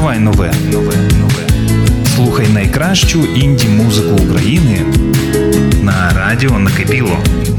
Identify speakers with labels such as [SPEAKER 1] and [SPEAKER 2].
[SPEAKER 1] Відкривай нове. Слухай найкращу інді-музику України на радіо Накипіло.